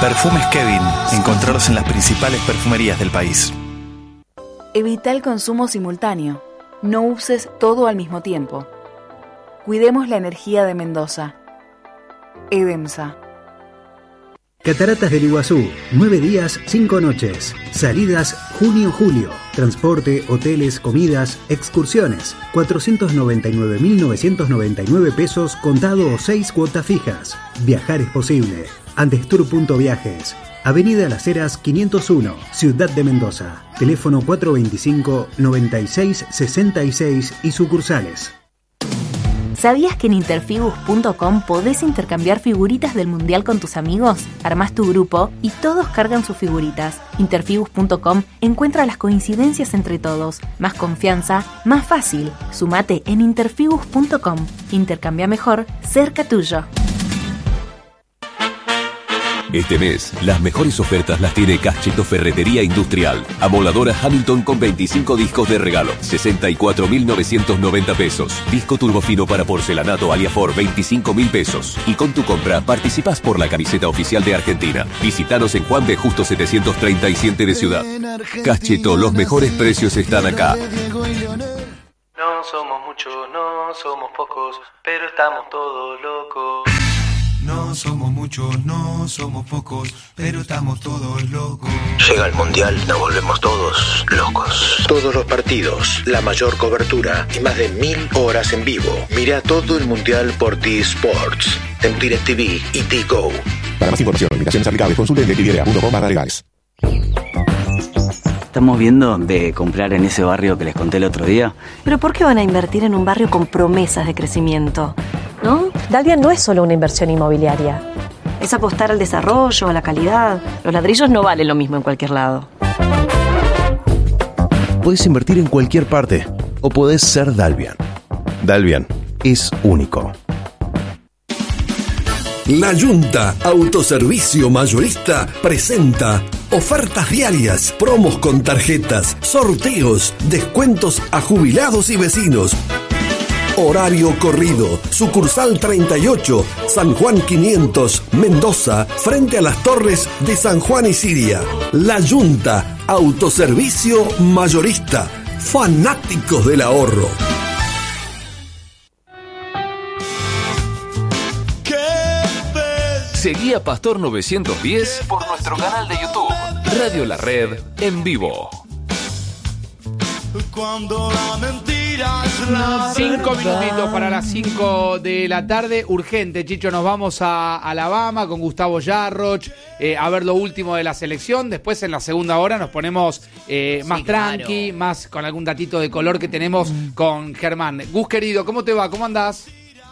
Perfumes Kevin. Encontraros en las principales perfumerías del país. Evita el consumo simultáneo. No uses todo al mismo tiempo. Cuidemos la energía de Mendoza. EDEMSA. Cataratas del Iguazú, 9 días, 5 noches. Salidas junio-julio. Transporte, hoteles, comidas, excursiones. 499.999 pesos contado o 6 cuotas fijas. Viajar es posible. Andestur.viajes. Avenida Las Heras 501, Ciudad de Mendoza. Teléfono 425-9666 y sucursales. ¿Sabías que en interfibus.com podés intercambiar figuritas del Mundial con tus amigos? Armás tu grupo y todos cargan sus figuritas. Interfibus.com encuentra las coincidencias entre todos. Más confianza, más fácil. Sumate en interfibus.com. Intercambia mejor, cerca tuyo. Este mes, las mejores ofertas las tiene Cacheto Ferretería Industrial. Amoladora Hamilton con 25 discos de regalo, 64.990 pesos. Disco turbofino para porcelanato Aliafor, 25.000 pesos. Y con tu compra participás por la camiseta oficial de Argentina. Visítanos en Juan B. Justo 737 de Ciudad. Cacheto, los mejores precios están acá. No somos muchos, no somos pocos, pero estamos todos locos. No somos muchos, no somos pocos, pero estamos todos locos. Llega el Mundial, nos volvemos todos locos. Todos los partidos, la mayor cobertura y más de 1000 horas en vivo. Mira todo el Mundial por T-Sports, en DirecTV y T-Go. Para más información o limitaciones aplicables, consulte en DirecTV.com/legales. Estamos viendo de comprar en ese barrio que les conté el otro día. ¿Pero por qué van a invertir en un barrio con promesas de crecimiento? ¿No? Dalvia no es solo una inversión inmobiliaria. Es apostar al desarrollo, a la calidad. Los ladrillos no valen lo mismo en cualquier lado. Puedes invertir en cualquier parte o podés ser Dalvian. Dalvian es único. La Yunta Autoservicio Mayorista presenta ofertas diarias, promos con tarjetas, sorteos, descuentos a jubilados y vecinos. Horario corrido, sucursal 38, San Juan 500, Mendoza, frente a las torres de San Juan y Siria. La Yunta Autoservicio Mayorista, fanáticos del ahorro. Seguí a Pastor 910 por nuestro canal de YouTube. Radio La Red en vivo. Cuando la mentira es la 5 minutitos para las 5 de la tarde. Urgente, Chicho, nos vamos a Alabama con Gustavo Yarroch a ver lo último de la selección. Después en la segunda hora nos ponemos más tranqui, claro, más con algún datito de color que tenemos con Germán. Gus, querido, ¿cómo te va? ¿Cómo andás?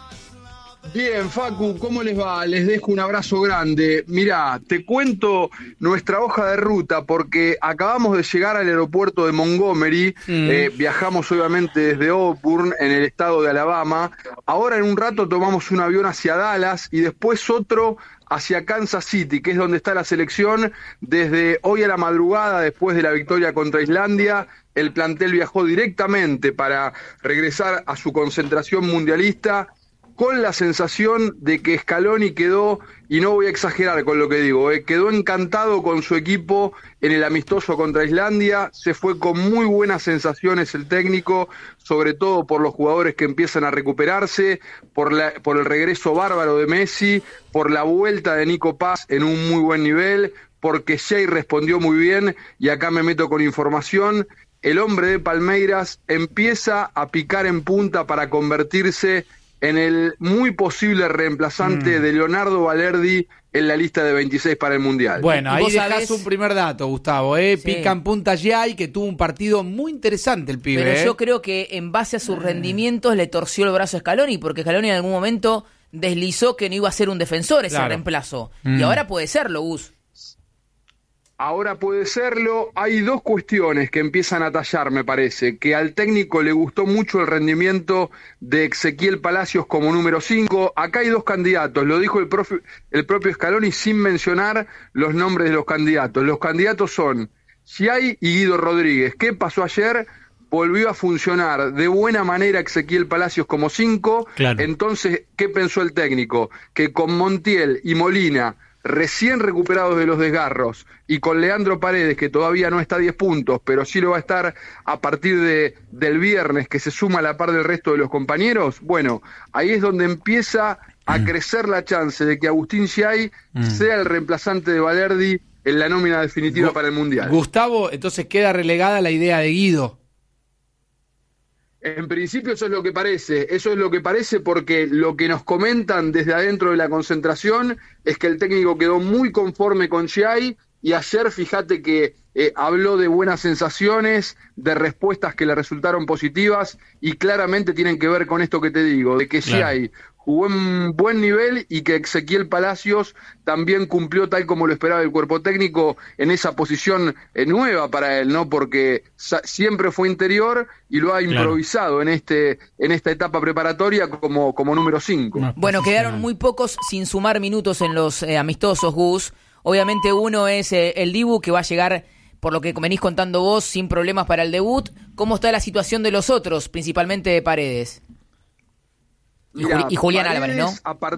Bien, Facu, ¿cómo les va? Les dejo un abrazo grande. Mirá, te cuento nuestra hoja de ruta porque acabamos de llegar al aeropuerto de Montgomery, viajamos obviamente desde Auburn, en el estado de Alabama. Ahora en un rato tomamos un avión hacia Dallas y después otro hacia Kansas City, que es donde está la selección. Desde hoy a la madrugada, después de la victoria contra Islandia, el plantel viajó directamente para regresar a su concentración mundialista, con la sensación de que Scaloni quedó, y no voy a exagerar con lo que digo, quedó encantado con su equipo en el amistoso contra Islandia. Se fue con muy buenas sensaciones el técnico, sobre todo por los jugadores que empiezan a recuperarse, por el regreso bárbaro de Messi, por la vuelta de Nico Paz en un muy buen nivel, porque Shea respondió muy bien, y acá me meto con información. El hombre de Palmeiras empieza a picar en punta para convertirse en el muy posible reemplazante de Leonardo Balerdi en la lista de 26 para el Mundial. Bueno, ahí dejás un primer dato, Gustavo. Sí. Pica en punta Giai, que tuvo un partido muy interesante el pibe. Pero yo creo que en base a sus rendimientos le torció el brazo a Scaloni, porque Scaloni en algún momento deslizó que no iba a ser un defensor ese reemplazo. Y ahora puede serlo, Gus. Ahora puede serlo. Hay dos cuestiones que empiezan a tallar, me parece. Que al técnico le gustó mucho el rendimiento de Ezequiel Palacios como número 5. Acá hay dos candidatos, lo dijo el propio Scaloni sin mencionar los nombres de los candidatos. Los candidatos son Giai y Guido Rodríguez. ¿Qué pasó ayer? Volvió a funcionar de buena manera Ezequiel Palacios como 5. Claro. Entonces, ¿qué pensó el técnico? Que con Montiel y Molina recién recuperados de los desgarros, y con Leandro Paredes, que todavía no está a 10 puntos, pero sí lo va a estar a partir del viernes, que se suma a la par del resto de los compañeros, bueno, ahí es donde empieza a crecer la chance de que Agustín Giai sea el reemplazante de Valerdi en la nómina definitiva para el Mundial. Gustavo, entonces queda relegada la idea de Guido. En principio eso es lo que parece porque lo que nos comentan desde adentro de la concentración es que el técnico quedó muy conforme con Giai, y ayer fíjate que habló de buenas sensaciones, de respuestas que le resultaron positivas, y claramente tienen que ver con esto que te digo, de que Giai jugó en buen nivel y que Ezequiel Palacios también cumplió tal como lo esperaba el cuerpo técnico en esa posición nueva para él, ¿no? Porque siempre fue interior y lo ha improvisado en esta etapa preparatoria como número 5. Bueno, quedaron muy pocos sin sumar minutos en los amistosos, Gus. Obviamente uno es el Dibu, que va a llegar, por lo que venís contando vos, sin problemas para el debut. ¿Cómo está la situación de los otros, principalmente de Paredes? Y Julián Álvarez, ¿no?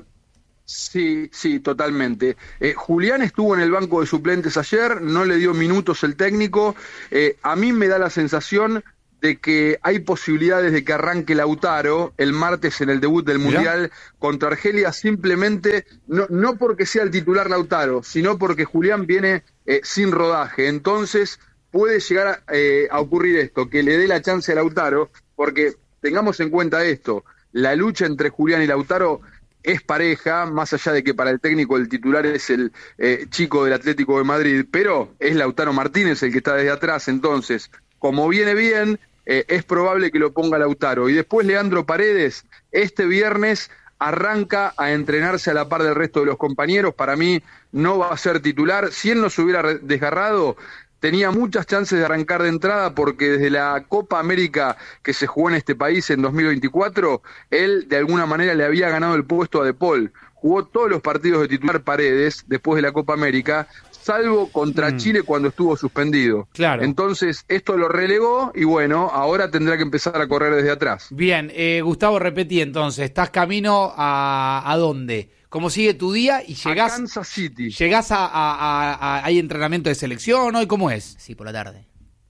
Sí, totalmente. Julián estuvo en el banco de suplentes ayer, no le dio minutos el técnico. A mí me da la sensación de que hay posibilidades de que arranque Lautaro el martes en el debut del Mundial contra Argelia, simplemente, no porque sea el titular Lautaro, sino porque Julián viene sin rodaje. Entonces puede llegar a ocurrir esto, que le dé la chance a Lautaro, porque tengamos en cuenta esto, la lucha entre Julián y Lautaro es pareja, más allá de que para el técnico el titular es el chico del Atlético de Madrid, pero es Lautaro Martínez el que está desde atrás. Entonces, como viene bien, es probable que lo ponga Lautaro. Y después Leandro Paredes, este viernes arranca a entrenarse a la par del resto de los compañeros. Para mí no va a ser titular. Si él no se hubiera desgarrado, tenía muchas chances de arrancar de entrada, porque desde la Copa América que se jugó en este país en 2024, él de alguna manera le había ganado el puesto a De Paul. Jugó todos los partidos de titular Paredes después de la Copa América, salvo contra Chile cuando estuvo suspendido. Claro. Entonces esto lo relegó y bueno, ahora tendrá que empezar a correr desde atrás. Bien, Gustavo, repetí entonces, ¿estás camino a dónde? ¿Cómo sigue tu día? Y llegás a Kansas City. ¿Llegás hay entrenamiento de selección hoy? ¿Cómo es? Sí, por la tarde.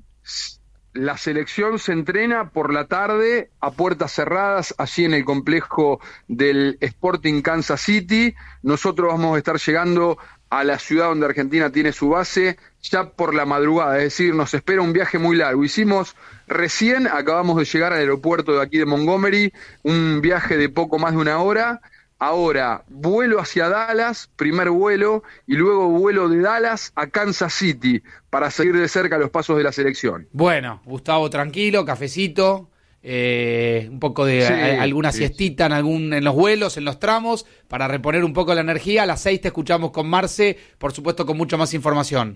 La selección se entrena por la tarde a puertas cerradas allí en el complejo del Sporting Kansas City. Nosotros vamos a estar llegando a la ciudad donde Argentina tiene su base ya por la madrugada, es decir, nos espera un viaje muy largo. Acabamos de llegar al aeropuerto de aquí de Montgomery, un viaje de poco más de una hora. Ahora, vuelo hacia Dallas, primer vuelo, y luego vuelo de Dallas a Kansas City para seguir de cerca los pasos de la selección. Bueno, Gustavo, tranquilo, cafecito, un poco de alguna siestita en los vuelos, en los tramos, para reponer un poco la energía. A las 6 te escuchamos con Marce, por supuesto con mucha más información.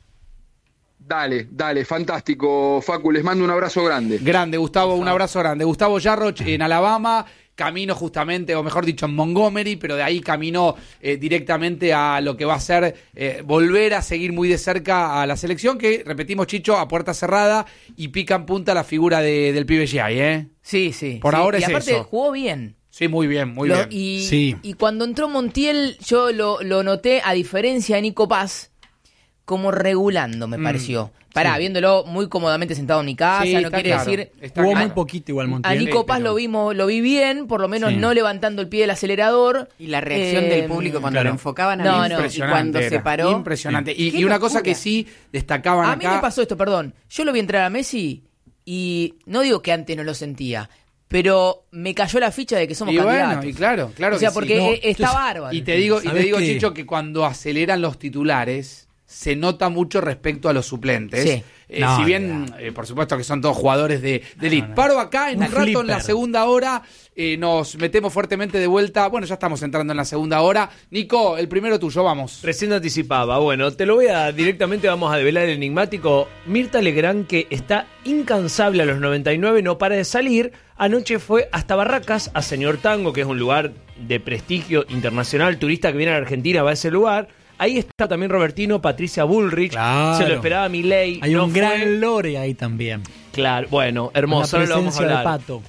Dale, fantástico, Facu, les mando un abrazo grande. Grande, Gustavo, un abrazo grande. Gustavo Yarroch en Alabama, camino justamente, o mejor dicho, en Montgomery, pero de ahí camino directamente a lo que va a ser volver a seguir muy de cerca a la selección, que, repetimos, Chicho, a puerta cerrada, y pica en punta la figura del pibe Giai, ¿eh? Sí. Por ahora y es aparte eso. Jugó bien. Sí, muy bien. Y cuando entró Montiel, yo lo noté, a diferencia de Nico Paz, como regulando, me pareció. Viéndolo muy cómodamente sentado en mi casa, no quiere decir... Jugó muy poquito igual Montiel. A Nico Paz lo vi bien, por lo menos no levantando el pie del acelerador. Y la reacción del público cuando lo enfocaban a mí, y cuando se paró. Impresionante. Y una cosa que sí destacaban acá... A mí me pasó esto, perdón. Yo lo vi entrar a Messi y no digo que antes no lo sentía, pero me cayó la ficha de que somos candidatos. Bueno, y claro o sea, que porque está bárbaro. Y te digo, Chicho, que cuando aceleran los titulares se nota mucho respecto a los suplentes. Sí. Si bien, por supuesto que son todos jugadores de elite. Paro acá en un rato, flipper. En la segunda hora, nos metemos fuertemente de vuelta. Bueno, ya estamos entrando en la segunda hora. Nico, el primero tuyo, vamos. Recién anticipaba. Bueno, te lo voy a directamente, vamos a develar el enigmático. Mirta Legrand, que está incansable a los 99, no para de salir. Anoche fue hasta Barracas, a Señor Tango, que es un lugar de prestigio internacional. Turista que viene a la Argentina va a ese lugar. Ahí está también Robertino, Patricia Bullrich, claro. Se lo esperaba Milei. Hay un gran lore ahí también. Claro, bueno, hermoso, no lo vamos a hablar. De Pato.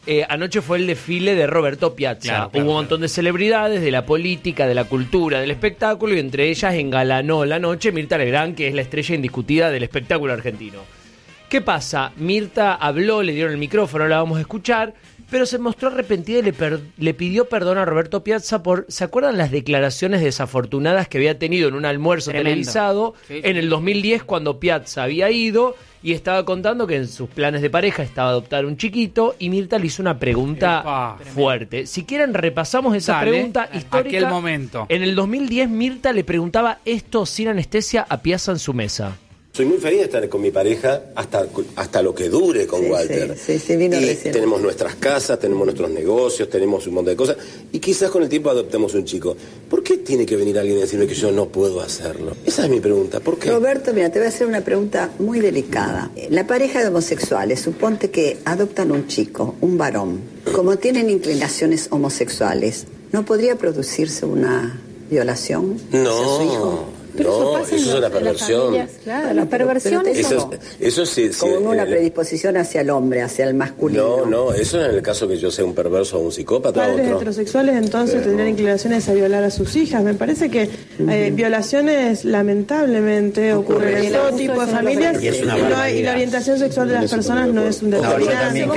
anoche fue el desfile de Roberto Piazza. Hubo un montón de celebridades de la política, de la cultura, del espectáculo, y entre ellas engalanó la noche Mirta Legrand, que es la estrella indiscutida del espectáculo argentino. ¿Qué pasa? Mirta habló, le dieron el micrófono, la vamos a escuchar, pero se mostró arrepentida y le pidió perdón a Roberto Piazza por, ¿se acuerdan las declaraciones desafortunadas que había tenido en un almuerzo televisado en el 2010 cuando Piazza había ido y estaba contando que en sus planes de pareja estaba adoptar un chiquito, y Mirta le hizo una pregunta fuerte? Si quieren repasamos esa pregunta histórica. Aquel momento. En el 2010 Mirta le preguntaba esto sin anestesia a Piazza en su mesa. Soy muy feliz de estar con mi pareja hasta lo que dure con Walter. Vino y recién. Tenemos nuestras casas, tenemos nuestros negocios, tenemos un montón de cosas. Y quizás con el tiempo adoptemos un chico. ¿Por qué tiene que venir alguien a decirme que yo no puedo hacerlo? Esa es mi pregunta. ¿Por qué? Roberto, mira, te voy a hacer una pregunta muy delicada. La pareja de homosexuales, suponte que adoptan un chico, un varón. Como tienen inclinaciones homosexuales, ¿no podría producirse una violación hacia su hijo? No, eso es una perversión. Claro, la perversión eso sí. Como una predisposición hacia el hombre, hacia el masculino. No, eso es en el caso que yo sea un perverso o un psicópata. Padres heterosexuales entonces tendrían inclinaciones a violar a sus hijas. Me parece que violaciones lamentablemente ocurren en todo tipo de familias y la orientación sexual de las personas no es un determinante.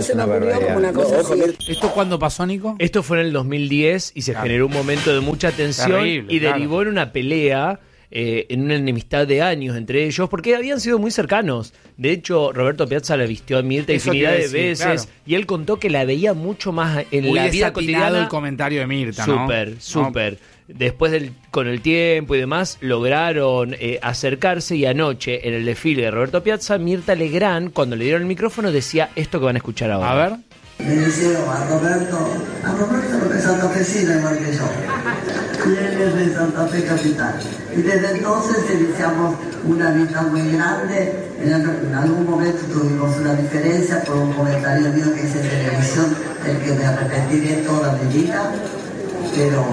¿Esto cuándo pasó, Nico? Esto fue en el 2010 y se generó un momento de mucha tensión y derivó en una pelea. En una enemistad de años entre ellos, porque habían sido muy cercanos. De hecho, Roberto Piazza la vistió a Mirta infinidad de veces, y él contó que la veía mucho más en muy la vida cotidiana. El comentario de Mirta, ¿no? Súper. Después con el tiempo y demás, lograron acercarse, y anoche, en el desfile de Roberto Piazza, Mirta Legrand, cuando le dieron el micrófono, decía esto que van a escuchar ahora. A ver. Me dijeron a Roberto lo de Santa Fecina igual que yo. Y él es de Santa Fe Capital. Y desde entonces iniciamos una amistad muy grande. En algún momento tuvimos una diferencia por un comentario mío que hice en televisión, del que me arrepentiré toda mi vida. Pero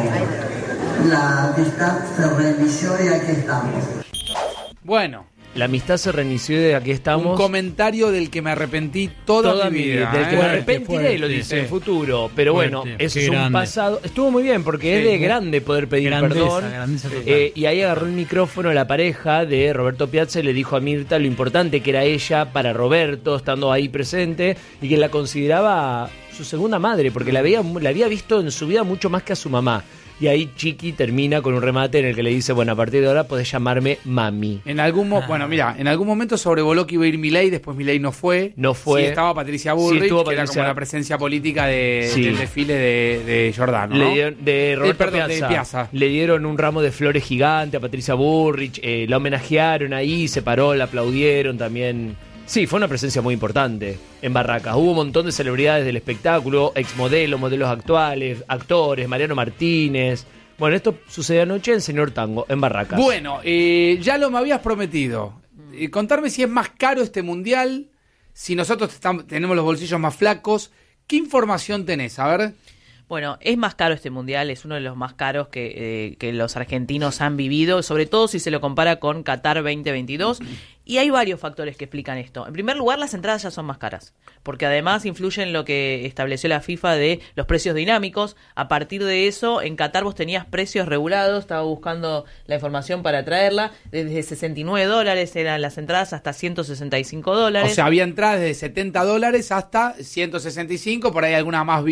la amistad se reinició y aquí estamos. Bueno. La amistad se reinició y aquí estamos. Un comentario del que me arrepentí toda mi vida. Del que me arrepentiré, lo dice en futuro. Pero bueno, eso es un pasado. Estuvo muy bien porque es de grande poder pedir perdón. Y ahí agarró el micrófono a la pareja de Roberto Piazza y le dijo a Mirta lo importante que era ella para Roberto, estando ahí presente, y que la consideraba su segunda madre, porque la había visto en su vida mucho más que a su mamá. Y ahí Chiqui termina con un remate en el que le dice, bueno, a partir de ahora podés llamarme mami. En algún momento sobrevoló que iba a ir Milei, después Milei no fue. Sí, estaba Patricia Bullrich, que era como la presencia política del desfile de Giordano, ¿no? De Roberto Piazza. Le dieron un ramo de flores gigante a Patricia Bullrich, la homenajearon ahí, se paró, la aplaudieron también. Sí, fue una presencia muy importante en Barracas. Hubo un montón de celebridades del espectáculo, exmodelos, modelos actuales, actores, Mariano Martínez. Bueno, esto sucedió anoche en Señor Tango, en Barracas. Bueno, ya lo me habías prometido. Contarme si es más caro este mundial, si nosotros tenemos los bolsillos más flacos. ¿Qué información tenés? A ver. Bueno, es más caro este mundial, es uno de los más caros que los argentinos han vivido, sobre todo si se lo compara con Qatar 2022. Y hay varios factores que explican esto. En primer lugar, las entradas ya son más caras, porque además influye en lo que estableció la FIFA de los precios dinámicos. A partir de eso, en Qatar vos tenías precios regulados, estaba buscando la información para traerla, desde $69 eran las entradas hasta $165. O sea, había entradas desde $70 hasta 165, por ahí alguna más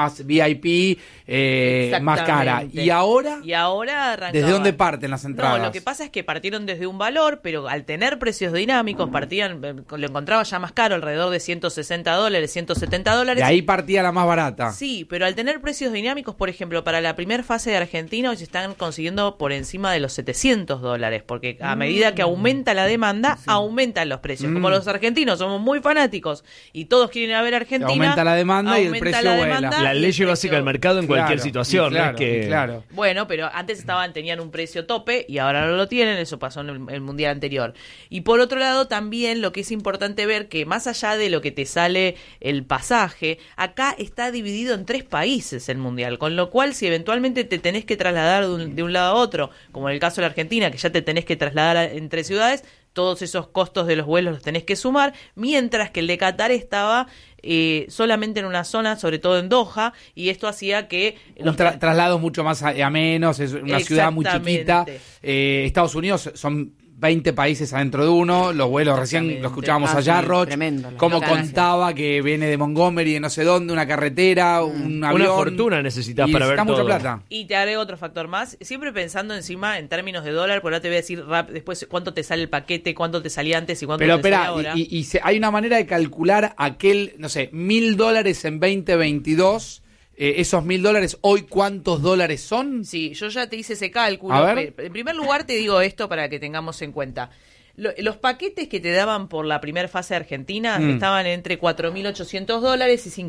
VIP, más cara. ¿Y ahora? Arrancaban. ¿Desde dónde parten las entradas? No, lo que pasa es que partieron desde un valor, pero al tener precios dinámicos, lo encontraba ya más caro, alrededor de $160, $170. De ahí partía la más barata. Sí, pero al tener precios dinámicos, por ejemplo, para la primera fase de Argentina hoy se están consiguiendo por encima de los $700, porque a medida que aumenta la demanda, aumentan los precios. Como los argentinos somos muy fanáticos y todos quieren ir a ver Argentina, aumenta la demanda y el precio vuela. La ley básica del mercado en cualquier situación. Claro, ¿no? Es que... Bueno, pero antes tenían un precio tope y ahora no lo tienen, eso pasó en el mundial anterior. Y por otro lado, también lo que es importante ver que más allá de lo que te sale el pasaje, acá está dividido en 3 países el mundial, con lo cual si eventualmente te tenés que trasladar de un lado a otro, como en el caso de la Argentina, que ya te tenés que trasladar entre ciudades, todos esos costos de los vuelos los tenés que sumar, mientras que el de Qatar estaba solamente en una zona, sobre todo en Doha, y esto hacía que... traslados mucho más a menos, es una ciudad muy chiquita. Estados Unidos son 20 países adentro de uno, los vuelos recién lo escuchábamos a Jarroch, cómo contaba que viene de Montgomery, de no sé dónde, una carretera, un avión. Una fortuna necesitas para ver todo. Mucha plata. Y te agrego otro factor más, siempre pensando encima en términos de dólar, por ahora te voy a decir después cuánto te sale el paquete, cuánto te salía antes y cuánto te sale ahora. Y hay una manera de calcular aquel, no sé, $1.000 en 2022... esos $1.000, ¿hoy cuántos dólares son? Sí, yo ya te hice ese cálculo. En primer lugar te digo esto para que tengamos en cuenta. Los paquetes que te daban por la primera fase de Argentina estaban entre $4.800 y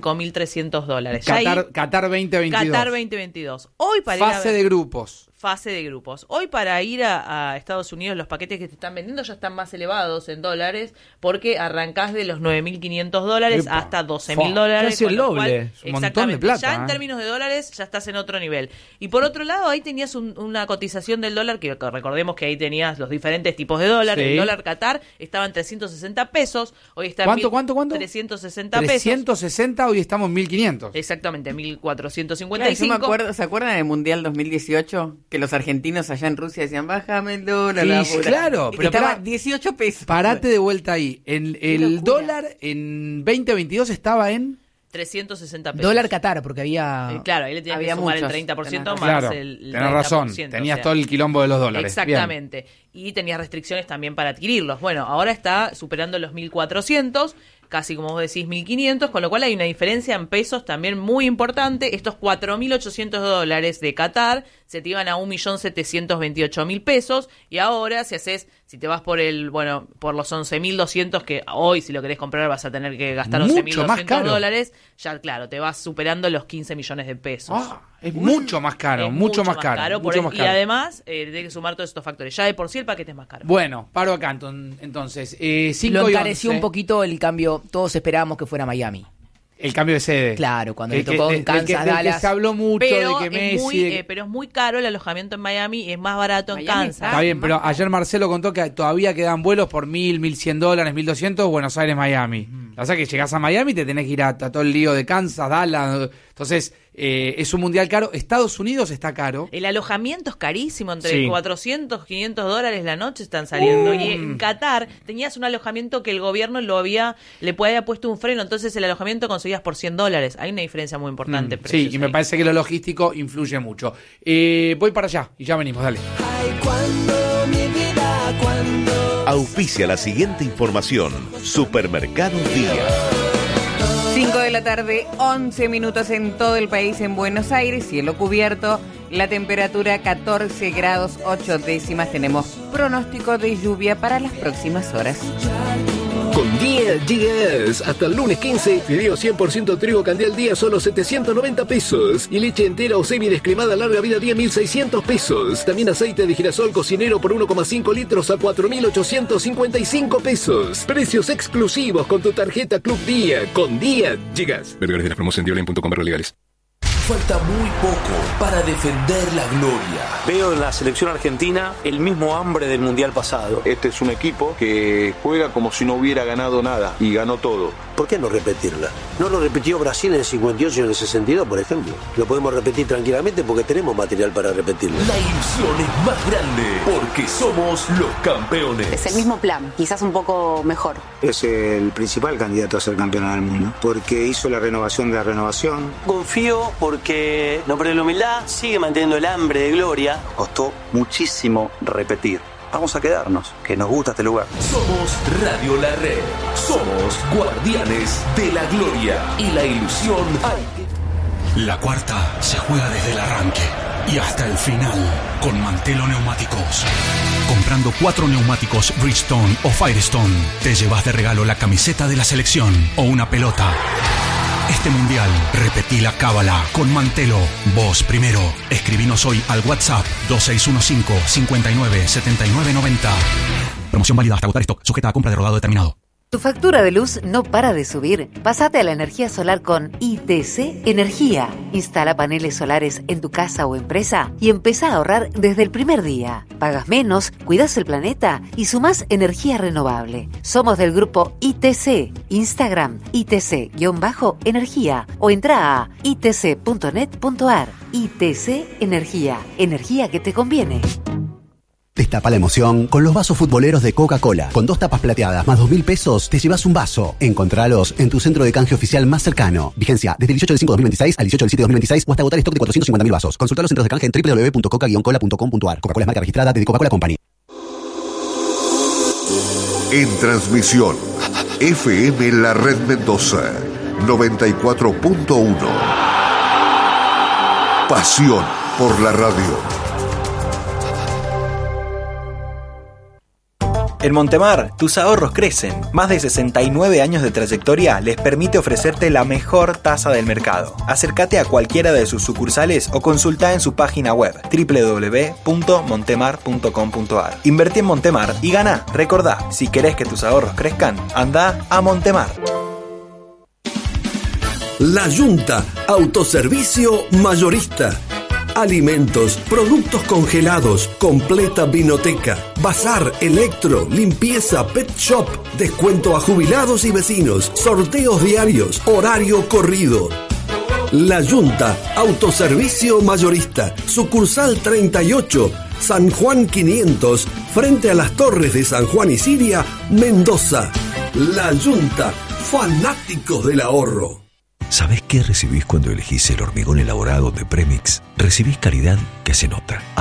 $5.300. Qatar 2022. Qatar 2022. Hoy para fase de grupos. Fase de grupos. Hoy para ir a Estados Unidos los paquetes que te están vendiendo ya están más elevados en dólares porque arrancás de los $9.500 hasta $12.000. Casi el doble. Un montón de plata. Ya en términos de dólares ya estás en otro nivel. Y por otro lado ahí tenías una cotización del dólar que recordemos que ahí tenías los diferentes tipos de dólar. Sí. El dólar Qatar estaba en 360 pesos. Hoy está en ¿Cuánto? 360 pesos. 360, hoy estamos en 1.500. Exactamente, 1.455. Claro, yo me acuerdo, ¿se acuerdan del Mundial 2018? Que los argentinos allá en Rusia decían, bájame el dólar. Sí, claro, pero estaba 18 pesos. Parate de vuelta ahí. El dólar en 2022 estaba en 360 pesos. Dólar Qatar, porque había... claro, ahí le tenías que sumar el 30% más claro, el 30%. Tenés razón, tenías todo el quilombo de los dólares. Exactamente. Bien. Y tenías restricciones también para adquirirlos. Bueno, ahora está superando los 1.400, casi como vos decís 1.500, con lo cual hay una diferencia en pesos también muy importante. Estos $4.800 de Qatar se te iban a 1.728.000 pesos y ahora si te vas por por los 11.200 que hoy si lo querés comprar vas a tener que gastar $11.200, ya claro, te vas superando los 15 millones de pesos. Es mucho más caro, mucho más caro. Y además, tienes que sumar todos estos factores. Ya de por sí el paquete es más caro. Bueno, paro acá entonces. 5 lo encareció un poquito el cambio. Todos esperábamos que fuera Miami. El cambio de sede. Claro, cuando le tocó en Kansas, Dallas. Se habló mucho de que Messi... pero es muy caro el alojamiento en Miami y es más barato en Kansas. Está bien, pero ayer Marcelo contó que todavía quedan vuelos por $1.000, $1.100, $1.200, Buenos Aires, Miami. O sea que llegás a Miami te tenés que ir a todo el lío de Kansas, Dallas. Entonces, es un mundial caro. Estados Unidos está caro. El alojamiento es carísimo, entre $400, $500 la noche están saliendo. Y en Qatar tenías un alojamiento que el gobierno le había puesto un freno, entonces el alojamiento conseguías por $100. Hay una diferencia muy importante. Sí, y me parece que lo logístico influye mucho. Voy para allá y ya venimos, dale. Ay, cuando mi vida, cuando... Auspicia la siguiente información. Supermercado Día. 5 de la tarde, 11 minutos en todo el país, en Buenos Aires, cielo cubierto, la temperatura 14 grados 8 décimas, tenemos pronóstico de lluvia para las próximas horas. Con Día Díaz, hasta el lunes 15, fideo 100% trigo Candial Día solo 790 pesos. Y leche entera o semi descremada larga vida Día 1.600 pesos. También aceite de girasol cocinero por 1,5 litros a 4.855 pesos. Precios exclusivos con tu tarjeta Club Día. Con Día llegas. Ver de la promoción legales. Falta muy poco para defender la gloria. Veo en la selección argentina el mismo hambre del mundial pasado. Este es un equipo que juega como si no hubiera ganado nada y ganó todo. ¿Por qué no repetirla? No lo repitió Brasil en el 58 y en el 62, por ejemplo. Lo podemos repetir tranquilamente porque tenemos material para repetirlo. La ilusión es más grande porque somos los campeones. Es el mismo plan, quizás un poco mejor. Es el principal candidato a ser campeón del mundo porque hizo la renovación de la renovación. Confío porque no pierde la humildad, sigue manteniendo el hambre de gloria. Costó muchísimo repetir. Vamos a quedarnos, que nos gusta este lugar. Somos Radio La Red. Somos guardianes de la gloria y la ilusión. La cuarta se juega desde el arranque y hasta el final con Mantelo Neumáticos. Comprando 4 neumáticos Bridgestone o Firestone, te llevas de regalo la camiseta de la selección o una pelota. Este mundial, repetí la cábala con Mantelo. Vos primero. Escribinos hoy al WhatsApp 2615 59 79 90. Promoción válida hasta agotar stock, sujeta a compra de rodado determinado. ¿Tu factura de luz no para de subir? Pásate a la energía solar con ITC Energía. Instala paneles solares en tu casa o empresa y empezá a ahorrar desde el primer día. Pagas menos, cuidas el planeta y sumás energía renovable. Somos del grupo ITC. Instagram ITC-energía o entra a itc.net.ar. ITC Energía. Energía que te conviene. Destapa la emoción con los vasos futboleros de Coca-Cola. Con 2 tapas plateadas más 2.000 pesos, te llevas un vaso. Encontralos en tu centro de canje oficial más cercano. Vigencia desde el 18 del 5 de 2026 al 18 del 7 de 2026 o hasta agotar stock de 450.000 vasos. Consulta los centros de canje en www.coca-cola.com.ar. Coca-Cola es marca registrada de Coca-Cola Company. En transmisión, FM La Red Mendoza, 94.1. Pasión por la radio. En Montemar, tus ahorros crecen. Más de 69 años de trayectoria les permite ofrecerte la mejor tasa del mercado. Acércate a cualquiera de sus sucursales o consulta en su página web www.montemar.com.ar. Invertí en Montemar y gana. Recordá, si querés que tus ahorros crezcan, anda a Montemar. La Yunta, autoservicio mayorista. Alimentos, productos congelados, completa vinoteca, bazar, electro, limpieza, pet shop, descuento a jubilados y vecinos, sorteos diarios, horario corrido. La Yunta, autoservicio mayorista, sucursal 38, San Juan 500, frente a las torres de San Juan y Siria, Mendoza. La Yunta, fanáticos del ahorro. ¿Sabés qué recibís cuando elegís el hormigón elaborado de Premix? Recibís calidad que se nota.